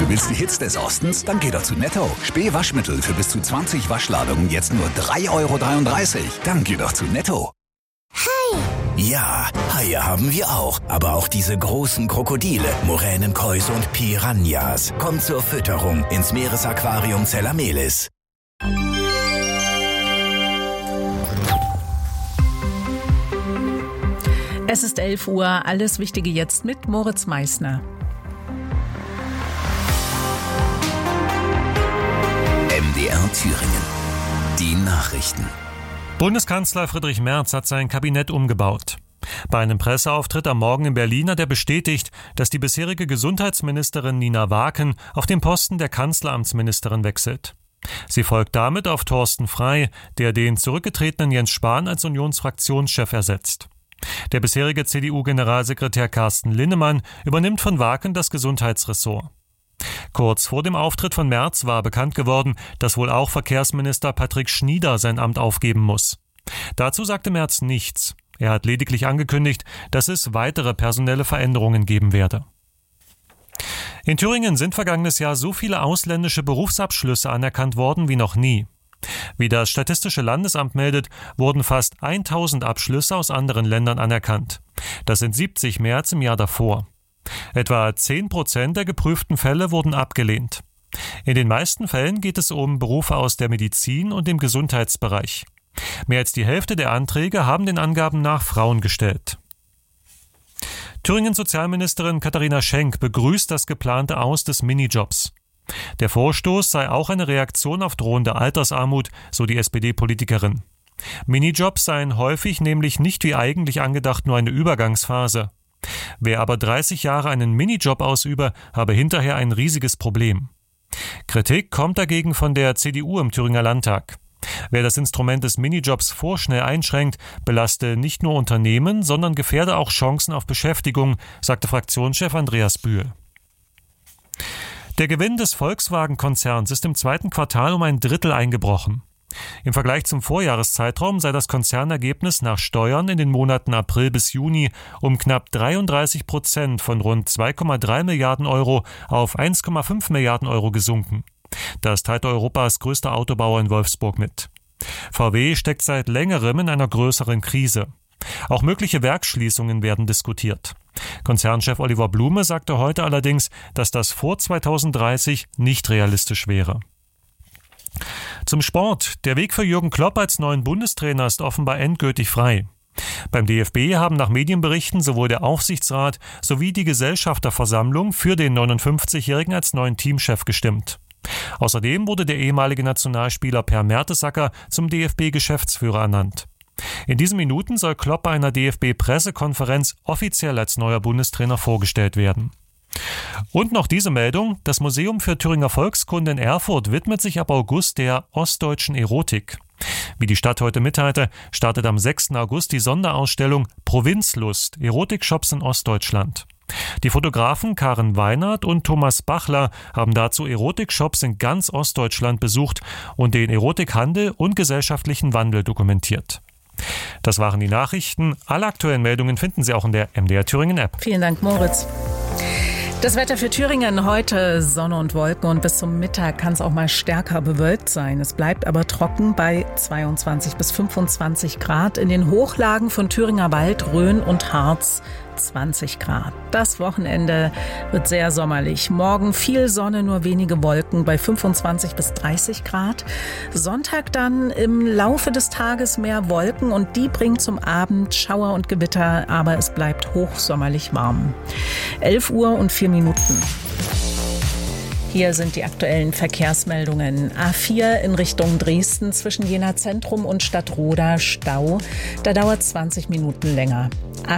Du willst die Hits des Ostens? Dann geh doch zu Netto. Spee-Waschmittel für bis zu 20 Waschladungen jetzt nur 3,33 €. Dann geh doch zu Netto. Hai! Ja, Haie haben wir auch. Aber auch diese großen Krokodile, Moränenkäuse und Piranhas. Kommt zur Fütterung ins Meeresaquarium Zellamelis. Es ist 11 Uhr, alles Wichtige jetzt mit Moritz Meissner. MDR Thüringen. Die Nachrichten. Bundeskanzler Friedrich Merz hat sein Kabinett umgebaut. Bei einem Presseauftritt am Morgen in Berlin hat er bestätigt, dass die bisherige Gesundheitsministerin Nina Waken auf den Posten der Kanzleramtsministerin wechselt. Sie folgt damit auf Thorsten Frey, der den zurückgetretenen Jens Spahn als Unionsfraktionschef ersetzt. Der bisherige CDU-Generalsekretär Carsten Linnemann übernimmt von Waken das Gesundheitsressort. Kurz vor dem Auftritt von Merz war bekannt geworden, dass wohl auch Verkehrsminister Patrick Schnieder sein Amt aufgeben muss. Dazu sagte Merz nichts. Er hat lediglich angekündigt, dass es weitere personelle Veränderungen geben werde. In Thüringen sind vergangenes Jahr so viele ausländische Berufsabschlüsse anerkannt worden wie noch nie. Wie das Statistische Landesamt meldet, wurden fast 1000 Abschlüsse aus anderen Ländern anerkannt. Das sind 70 mehr als im Jahr davor. Etwa 10% der geprüften Fälle wurden abgelehnt. In den meisten Fällen geht es um Berufe aus der Medizin und dem Gesundheitsbereich. Mehr als die Hälfte der Anträge haben den Angaben nach Frauen gestellt. Thüringens Sozialministerin Katharina Schenk begrüßt das geplante Aus des Minijobs. Der Vorstoß sei auch eine Reaktion auf drohende Altersarmut, so die SPD-Politikerin. Minijobs seien häufig nämlich nicht wie eigentlich angedacht nur eine Übergangsphase. Wer aber 30 Jahre einen Minijob ausübe, habe hinterher ein riesiges Problem. Kritik kommt dagegen von der CDU im Thüringer Landtag. Wer das Instrument des Minijobs vorschnell einschränkt, belaste nicht nur Unternehmen, sondern gefährde auch Chancen auf Beschäftigung, sagte Fraktionschef Andreas Bühl. Der Gewinn des Volkswagen-Konzerns ist im zweiten Quartal um ein Drittel eingebrochen. Im Vergleich zum Vorjahreszeitraum sei das Konzernergebnis nach Steuern in den Monaten April bis Juni um knapp 33% von rund 2,3 Milliarden Euro auf 1,5 Milliarden Euro gesunken. Das teilte Europas größter Autobauer in Wolfsburg mit. VW steckt seit längerem in einer größeren Krise. Auch mögliche Werksschließungen werden diskutiert. Konzernchef Oliver Blume sagte heute allerdings, dass das vor 2030 nicht realistisch wäre. Zum Sport. Der Weg für Jürgen Klopp als neuen Bundestrainer ist offenbar endgültig frei. Beim DFB haben nach Medienberichten sowohl der Aufsichtsrat sowie die Gesellschafterversammlung für den 59-Jährigen als neuen Teamchef gestimmt. Außerdem wurde der ehemalige Nationalspieler Per Mertesacker zum DFB-Geschäftsführer ernannt. In diesen Minuten soll Klopp bei einer DFB-Pressekonferenz offiziell als neuer Bundestrainer vorgestellt werden. Und noch diese Meldung: Das Museum für Thüringer Volkskunde in Erfurt widmet sich ab August der ostdeutschen Erotik. Wie die Stadt heute mitteilte, startet am 6. August die Sonderausstellung Provinzlust – Erotikshops in Ostdeutschland. Die Fotografen Karen Weinert und Thomas Bachler haben dazu Erotikshops in ganz Ostdeutschland besucht und den Erotikhandel und gesellschaftlichen Wandel dokumentiert. Das waren die Nachrichten. Alle aktuellen Meldungen finden Sie auch in der MDR Thüringen App. Vielen Dank, Moritz. Das Wetter für Thüringen heute: Sonne und Wolken und bis zum Mittag kann es auch mal stärker bewölkt sein. Es bleibt aber trocken bei 22 bis 25 Grad. In den Hochlagen von Thüringer Wald, Rhön und Harz 20 Grad. Das Wochenende wird sehr sommerlich. Morgen viel Sonne, nur wenige Wolken bei 25 bis 30 Grad. Sonntag dann im Laufe des Tages mehr Wolken und die bringen zum Abend Schauer und Gewitter, aber es bleibt hochsommerlich warm. 11 Uhr und 4 Minuten. Hier sind die aktuellen Verkehrsmeldungen. A4 in Richtung Dresden zwischen Jena Zentrum und Stadtroda Stau. Da dauert 20 Minuten länger.